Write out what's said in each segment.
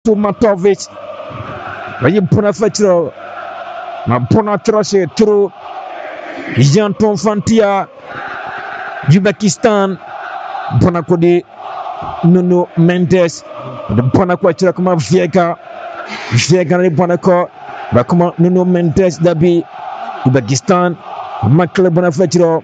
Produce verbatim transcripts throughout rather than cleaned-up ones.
Dusko Matovic. Bayi puna fetro. Ma puna troshe tru. Janton Fantia. Uzbekistan. Puna kodi Nuno Mendes. Puna kwa chira kuma Viega. Viega ni puna ko. Bakuma Nuno Mendes dabi. Uzbekistan. Makle puna fetro.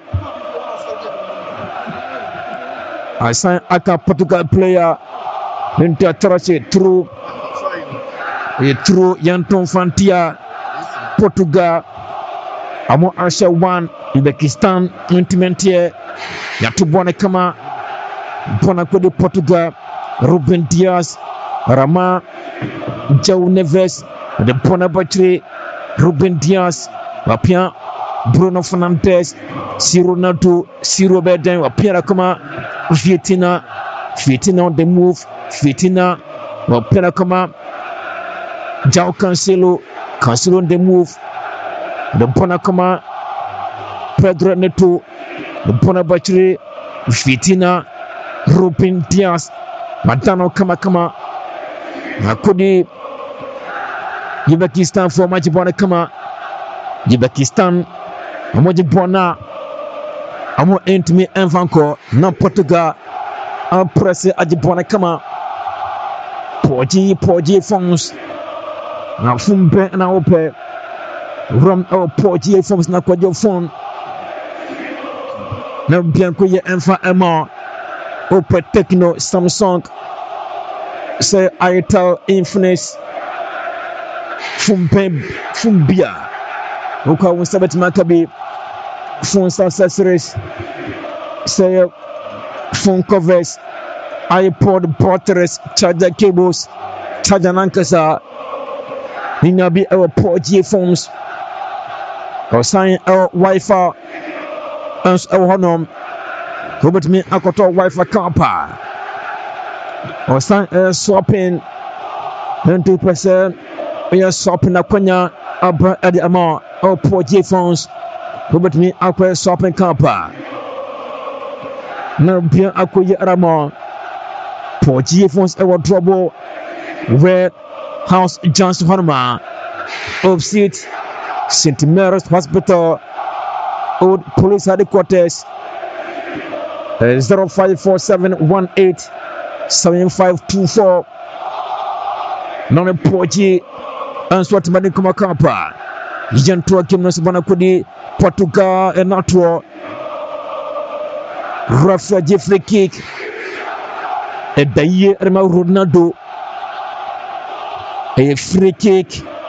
Asan aka Portugal player. Nunta troshe tru. Et tru Janton Fantia. Portugal. Amo Asha One. Uzbekistan. Intimentie. Yatu bwana kama. Bwana kodi Portugal. Ruben Dias. Rama. João Neves. De bwana batri. Ruben Dias. Wapia. Bruno Fernandes. Si Ronaldo. Si Roberten. Wapia kama. Vitina. Vitina on the move. Vitina. Wapia kama. João Cancelo. Cancelo on the move. De bwana kama. Pedro Neto. De bwana batri. Vitina. Ruben Dias. Madano kama kama. Nakudi. Uzbekistan for maji bwana kama. Uzbekistan. Amoji bwana. Amo intimi envanko. Na Portugal. En presse aji bwana kama. Poji poji fonds. Na fumbe na ope. Rom o poji fonds na kwa jo fond. Na bien kuye enfa ema. Ope Techno Samsung. C'est Itel Infinix. Fumbe Fumbia. Uka unsabet makabi. Phone accessories. C'est phone covers. iPod batteries. Charger cables. Charger nankasa. Ninabi our four G phones. Or sign our Wi-Fi. Ans our honor. Robert me akoto Wi-Fi camper. Or sign a swapping ninety percent. We are swapping akonya abra adi ama or four G phones. Robert me akwe swapping camper. Na bien akoye arama four G phones ever trouble. Red House Johnson Honma. Opposite Saint Mary's Hospital. Old Police Headquarters. Uh, zero five four seven one eight seven five two four. Non Poji and Swat Manikuma Kampa. Jantua Kimnos Banakudi, Portugal and Natro. Rafa Jeffrey kick. A Daye Rema Ronaldo. A free kick.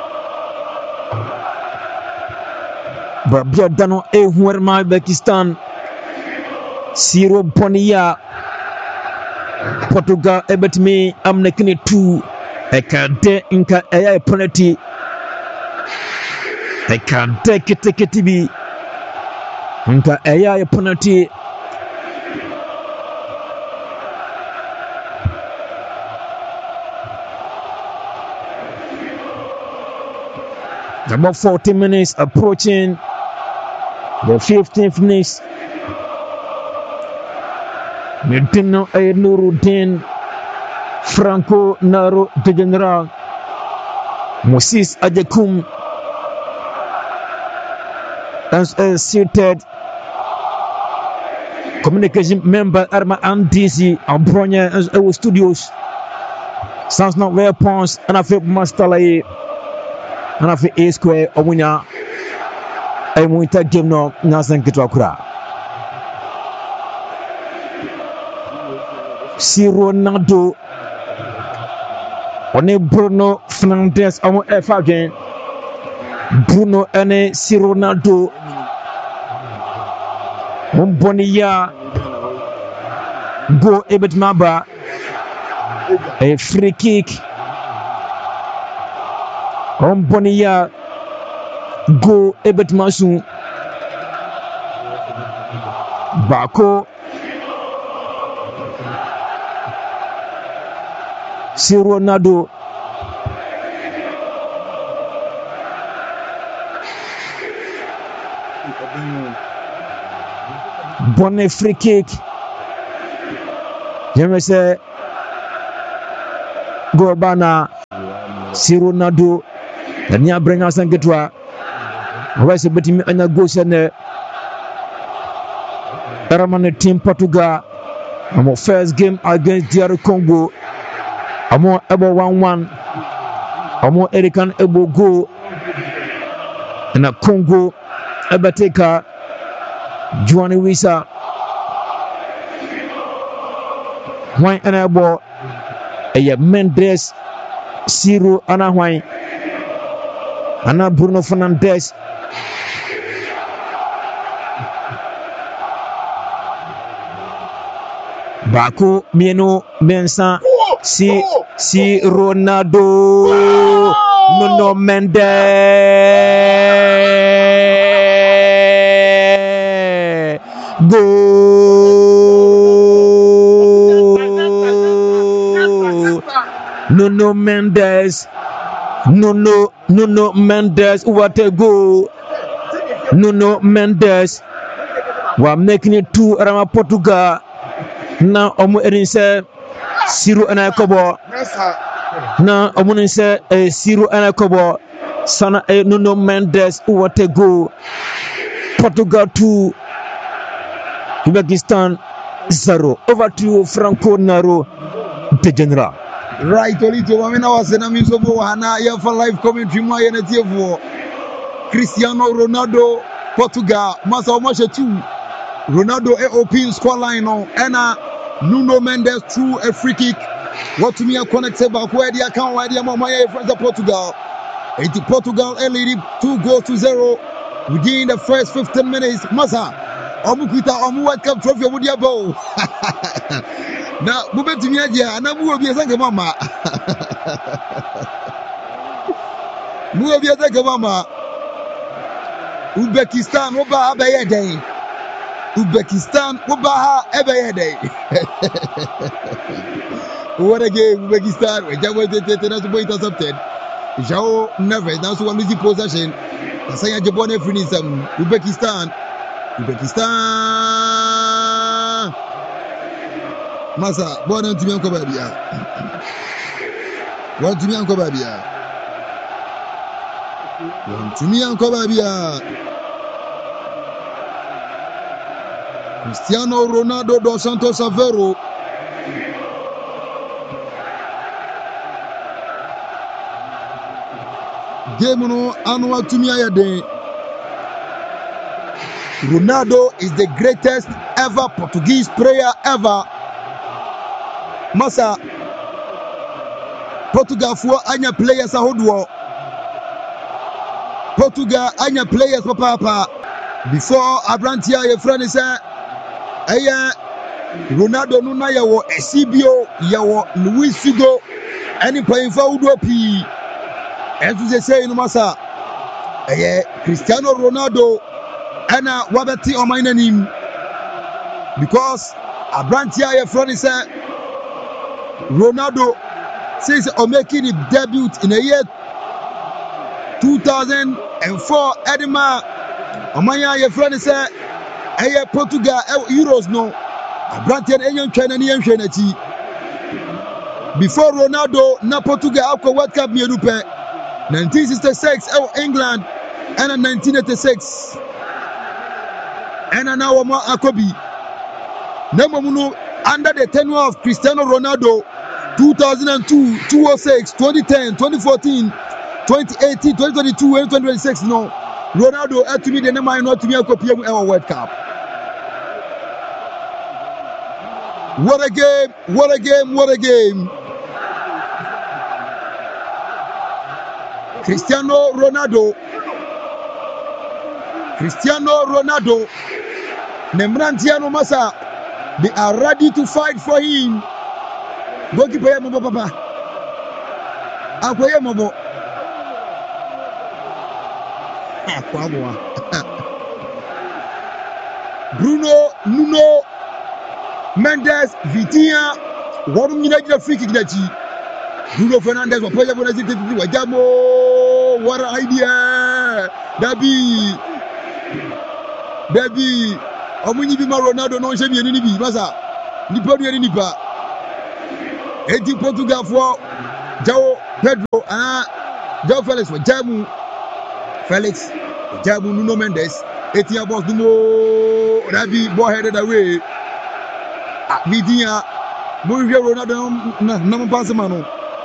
Babia Dano E Huerma Uzbekistan. Zero Bonia. Portugal ebet me am nekini two. Ekade inka eya penalty. Ekade kete kete bi. Inka eya penalty. About forty minutes approaching the fifteenth minutes. Medina ay Nuruddin Franco Naro de General Moses Ajekum as a seated communication member Arma M D C and Bronya as our studios. Sounds not weapons and I feel master like and I feel A square or winner. I won't take game no Nasan Kitwakura. Si Ronaldo one Bruno Fernandes amo F again. Bruno ane si Ronaldo Mbonia go ebet maba a free kick. Mbonia go ebet masu Bako si Ronaldo bonne free kick. Je me sais go bana si Ronaldo ni abranya sangetwa awase betimi anya go sene Ramane team Portugal amo first game against D R Congo amo ebo one one amo Erican ebo go na Congo ebateka Juani Wisa Wine enable a Mendes Ciro Ana Wine Ana Bruno Fernandes Baku Mieno Mensa si si Ronaldo Nuno Mendes Go Nuno Mendes Nuno Nuno Mendes what a goal Nuno Mendes wa making it two around Portugal na omu erinse Siru ana kobo na omu erinse Siru ana kobo sana e Nuno Mendes what a goal Portugal two Uzbekistan zero over to Franco Naro de General. Right, Olito, Wamina was in a Misobo, Hana, Yafa live commentary, my energy for Cristiano Ronaldo, Portugal, Masa Masha two, Ronaldo A O P scoreline on Anna Nuno Mendes through a free kick. What to me a connected back where the account, where the Mama friends of Portugal. eighty Portugal L E D two goals to zero within the first fifteen minutes. Masa, Omukuta, Omu World Cup trophy with your bow. Na mubeti miaje anamu obi ezange mama mu obi ezange mama Uzbekistan oba abaye den Uzbekistan oba ha abaye den what a game Uzbekistan we just wait to to boy intercepted João Neves now so one losing possession asanya jebone finish um Uzbekistan Uzbekistan Masa, bona ntumi anko ba bia. Wa ntumi anko ba bia. Wa ntumi anko ba bia. Cristiano Ronaldo dos Santos Aveiro. Game no anu atumi ayade. Ronaldo is the greatest ever Portuguese player ever. Masa Portugal for anya players ahodoɔ Portugal anya players papa papa before Abrantia ye friend is ɛyɛ Ronaldo no na yɛwɔ Esibio yɛwɔ Luis Figo ɛne panyinfo ahodoɔ pii ɛnso sɛ sɛ no masa ɛyɛ Cristiano Ronaldo ɛna wabɛte ɔman n'anim because Abrantia ye friend is Ronaldo says or making his debut in the year two thousand four. Edema, Omaya, your friend said, "Aye, Portugal Euros no." Abrantian Asian China and Trinity. Before Ronaldo, na Portugal Alco World Cup Mianupe, nineteen sixty-six, England, and nineteen eighty-six, and now more Akobi. Nemomuno. Under the tenure of Cristiano Ronaldo, two thousand two, two thousand six, twenty ten, twenty fourteen, twenty eighteen, twenty twenty-two, and twenty twenty-six, no, Ronaldo had to be the name I not to be a copy of our World Cup. What a game, what a game, what a game. Cristiano Ronaldo, Cristiano Ronaldo, Nemrantiano Masa. They are ready to fight for him. Goalkeeper ya mobo papa. Akoye mobo. Akwa moa. Bruno Nuno Mendes Vitinha wonu nyina gina free kick nachi. Bruno Fernandes wa poja bona ziti titi wajamo. What an idea. Dabi. Dabi. Omunyi bi ma Ronaldo no hye bi eni bi masa nipa du eni nipa eti Portugal for Joe Pedro and Joe Felix for Jamu Felix Jamu Nuno Mendes Etienne Boss Dumo Rabi ball headed away Vidia Mourinho Ronaldo Naman Passamano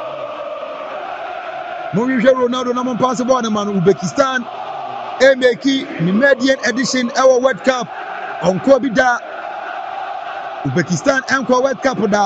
Mourinho Ronaldo Naman Passamano man Uzbekistan Emeki Median edition our World Cup on Kobida Uzbekistan and World Cup da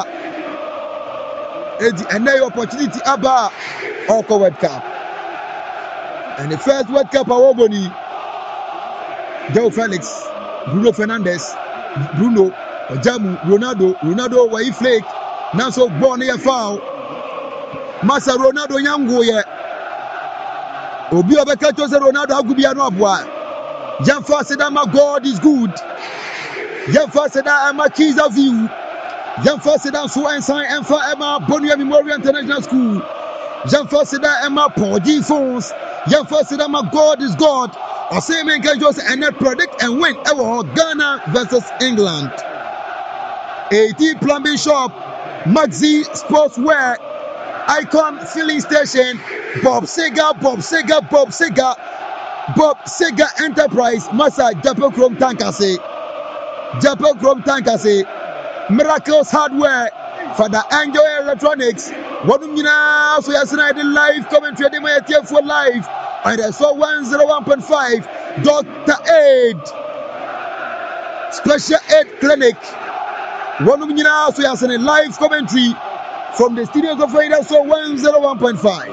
and the opportunity about Oko World Cup. And the first World Cup award Joe Felix, Bruno Fernandes, Bruno, Jamu, Ronaldo, Ronaldo, where he flake, now so born here foul. Massa Ronaldo Yango ye. Obi Obekato said Ronaldo Agubiano Abwa. Janfa said my God is good. Janfa said I'm a keys of you. Janfa said I'm so inside and for Emma Bonia Memorial International School. Janfa said I'm a Paul G phones. Janfa said my God is God. Or say man can just and not predict and win ever Ghana versus England. eighty plumbing shop, Maxi Sportswear, Icon Filling Station, Bob Sega, Bob Sega, Bob Sega, Bob Sega Enterprise, Massa Japan Chrome Tankase, Japan Chrome Tankase, Miracles Hardware, for the Angel Electronics. What do you know? So yesterday the live commentary they might have for live. And I saw one oh one point five Doctor Aid Special Aid Clinic. One of you now so has a live commentary from the studios of Faida so one oh one point five.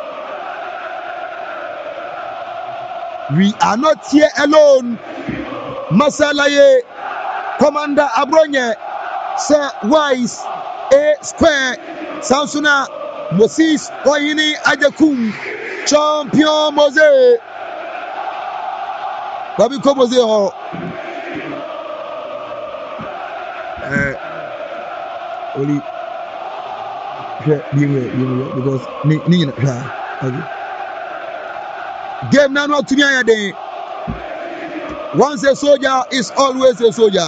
We are not here alone. Masalaye Commander Abronye Sir Wise A Square Samsuna Moses Oyini Ajakum Champion Mose Babi ko Mose ho eh Oli because ni ni na okay game na no tumi ayade once a soldier is always a soldier.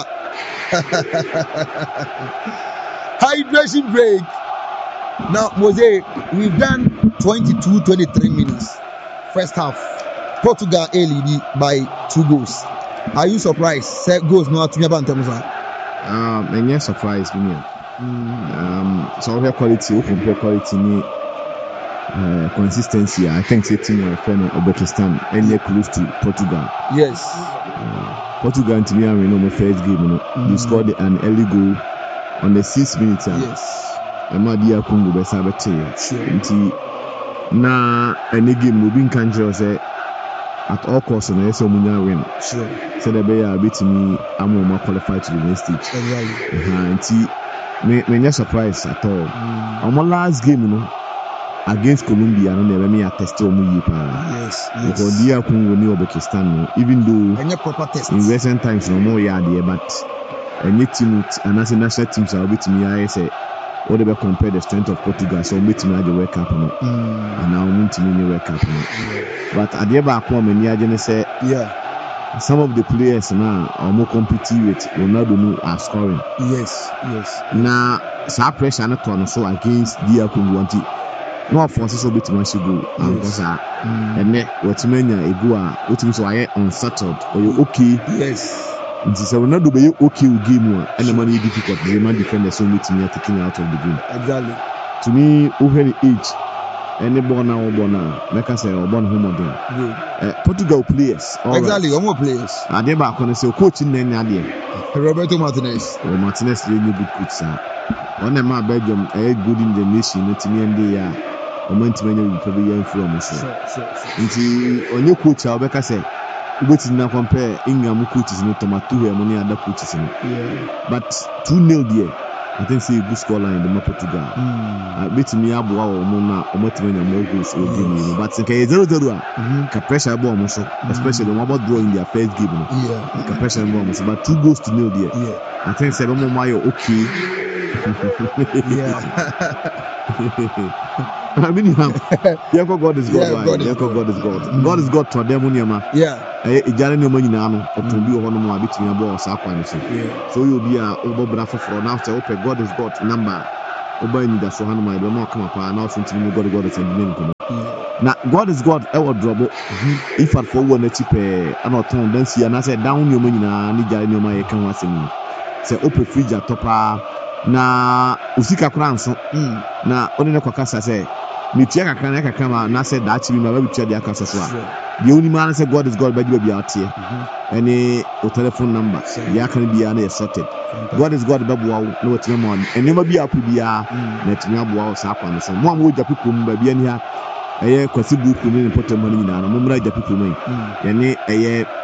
Hydration break. Now, Mose, we've done twenty-two twenty-three minutes. First half, Portugal A lead by two goals. Are you surprised? Say goals no to me about them. Um, and yes, surprised me. Um, so we have quality, open play quality, ni uh, consistency. I think the team were friend of Uzbekistan and they're close to Portugal. Yes. Uh, Portugal to me, I know my first game. You know, mm. You scored an early goal on the sixth minute. Uh, yes. Emma Dia Congo be sabete nti na any game no bin kan jero say at all costs na yes omunya win sure say the be ya betimi amoma qualify to the next stage exactly uh, nti me me no surprise at all mm. Our last game no against Colombia no na me attest omu yi pa yes yes because Dia Congo ni Uzbekistan no even though any proper test in recent times no more ya there but any team and as a national teams are betimi I say what they compare the strength of Portugal, so meet me at the World Cup, no? mm. And now meet me in the World Cup. No? Yeah. But at the back home, and yeah, say, yeah, some of the players now are more competitive with Ronaldo no are scoring. Yes, yes. Now, some pressure not on so against D R Congo anti. No forces so bit much go and because and then what many a go what means so I unsettled or you okay? Yes. It is Ronaldo be okay with game one and the money difficult. The man defenders so meeting me taking out of the game. Exactly. To me, over the age, any born now or born now, like I say, or born home again. Uh, Portugal players. Exactly, right. More players. Are they back on the say coaching then idea? Roberto Martinez. Oh, Martinez really good coach, sir. One of my Belgium, a good in the nation, not in the end of the or meant to many probably young from us. Until on your coach, I'll be say. But now compare Ingham coaches no tomato and many other coaches in yeah. But two nil there. I think see a good score line in the Portugal. I bet me abu or mona or what when more goals will give me. But okay, zero zero. Ka pressure bomb so especially when about drawing their first game. Yeah. Ka pressure bomb so but two goals to nil there. Yeah. I think seven more mayo okay. Yeah. I mean, Yako God is God. Yeah, God, is God. God is God. Mm. God is God to them, Munyama. Yeah. A Jaren Manano, or to be one more between a ball, Sakwan. So you'll be a over Brafo for now to open God is God number oba ni da so hanu ma be ma kama pa na so ntimi God God is ndine nkomo na God is God e wo drobo if at for wo na chipe ana oton dan si ana say down ni o nyina ni jare ni o ma ye kan wasemi say open fridge atopa na usika kura nso na oni ne kwakasa say ni tia kakra na kakra ma na say da chibi ma ba bitua dia kasa so a the only man say God is God ba di ba tie any o telephone number ya kan bia na sorted God is God ba boa na watima ma enema bia apu bia na timia boa o sa kwa so mo am wo japi kom ba bia ni ha eye kwasi buku ni potem ma ni na mo mra japi kom yi ye ne eye